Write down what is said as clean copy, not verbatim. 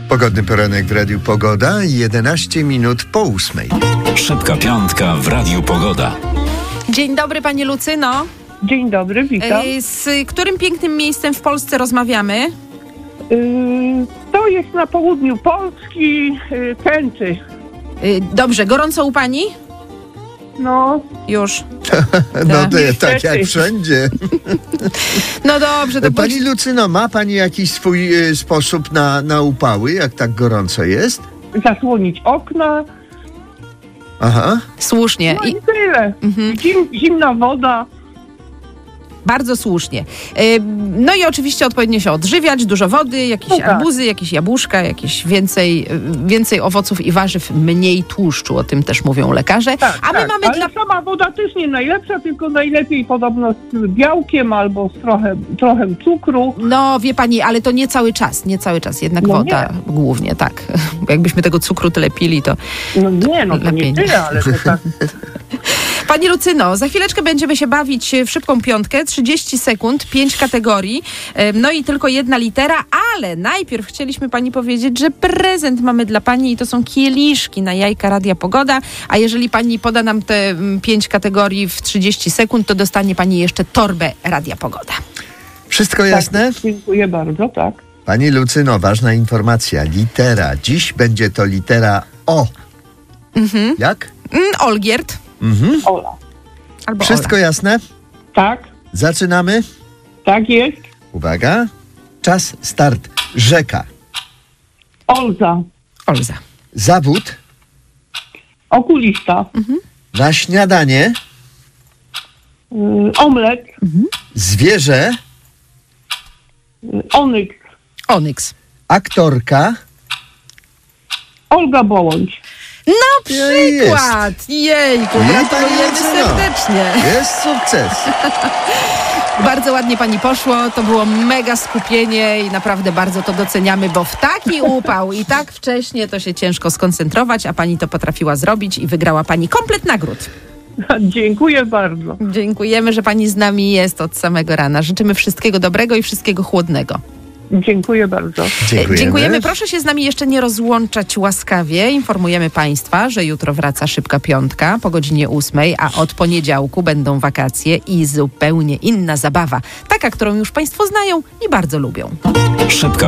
Pogodny poranek w Radiu Pogoda, 11 minut po 8. Szybka piątka w Radiu Pogoda. Dzień dobry, pani Lucyno. Dzień dobry, witam. Z którym pięknym miejscem w Polsce rozmawiamy? To jest na południu Polski, Kęty. Dobrze, gorąco u pani? No, Już. No to tak jak wszędzie. No dobrze, to Pani Lucyno, ma pani jakiś swój sposób na upały, jak tak gorąco jest? zasłonić okna, Aha. słusznie. no i tyle. Zimna woda. Bardzo słusznie. No i oczywiście odpowiednio się odżywiać, dużo wody, jakieś tak. arbuzy, jakieś jabłuszka, jakieś więcej owoców i warzyw, mniej tłuszczu, o tym też mówią lekarze. Tak, A my mamy ale sama woda też nie najlepsza, tylko najlepiej podobno z białkiem albo z trochę cukru. No wie pani, ale to nie cały czas, jednak No woda głównie, tak. Bo jakbyśmy tego cukru tyle pili, to... No nie, no to lepiej nie tyle, ale to tak. Pani Lucyno, za chwileczkę będziemy się bawić w szybką piątkę, 30 sekund, 5 kategorii, no i tylko jedna litera, ale najpierw chcieliśmy pani powiedzieć, że prezent mamy dla pani i to są kieliszki na jajka Radia Pogoda, a jeżeli pani poda nam te 5 kategorii w 30 sekund, to dostanie pani jeszcze torbę Radia Pogoda. Wszystko jasne? Tak, dziękuję bardzo, tak. Pani Lucyno, ważna informacja. Litera. Dziś będzie to litera O. Jak? Olgierd. Ola. Albo Wszystko Ola. jasne? Tak, Zaczynamy. tak jest. Uwaga. Czas, start. Rzeka. Olza. Olza. Zawód. Okulista. Na śniadanie. Omlet. Zwierzę. Onyks. Onyks. Aktorka. Olga Bołądź. No Jest. przykład! Jejku, I gratulujemy pani Lucyno. serdecznie. Jest sukces. Bardzo ładnie pani poszło, to było mega skupienie i naprawdę bardzo to doceniamy, bo w taki upał i tak wcześnie to się ciężko skoncentrować, a pani to potrafiła zrobić i wygrała pani komplet nagród. Dziękuję bardzo. Dziękujemy, że pani z nami jest od samego rana. Życzymy wszystkiego dobrego i wszystkiego chłodnego. Dziękuję bardzo. Dziękujemy. Proszę się z nami jeszcze nie rozłączać łaskawie. Informujemy państwa, że jutro wraca Szybka Piątka po godzinie 8, a od poniedziałku będą wakacje i zupełnie inna zabawa. Taka, którą już państwo znają i bardzo lubią. Szybka